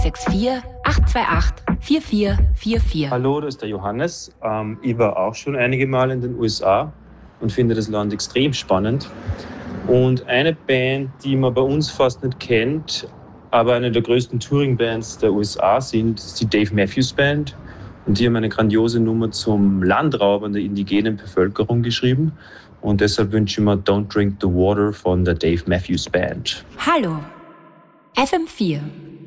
64 828 4444. Hallo, das ist der Johannes. Ich war auch schon einige Mal in den USA und finde das Land extrem spannend. Und eine Band, die man bei uns fast nicht kennt, aber eine der größten Touring-Bands der USA sind, ist die Dave Matthews Band. Und die haben eine grandiose Nummer zum Landraub an der indigenen Bevölkerung geschrieben. Und deshalb wünsche ich mir Don't Drink the Water von der Dave Matthews Band. Hallo, FM4.